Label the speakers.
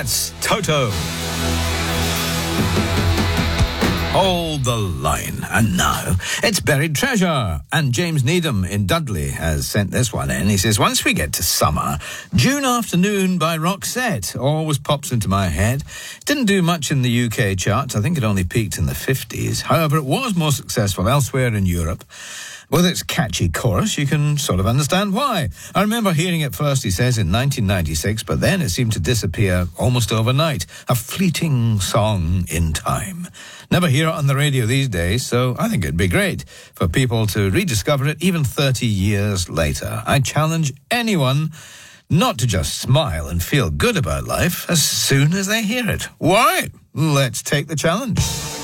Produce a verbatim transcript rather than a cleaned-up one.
Speaker 1: That's Toto. Hold the line. And now, it's Buried Treasure. And James Needham in Dudley has sent this one in. He says, once we get to summer, June Afternoon by Roxette always pops into my head. Didn't do much in the U K charts. I think it only peaked in the fifties. However, it was more successful elsewhere in Europe. With its catchy chorus, you can sort of understand why. I remember hearing it first, he says, in nineteen ninety-six, but then it seemed to disappear almost overnight. A fleeting song in time. Never hear it on the radio these days, so I think it'd be great for people to rediscover it even thirty years later. I challenge anyone not to just smile and feel good about life as soon as they hear it. Why? Let's take the challenge.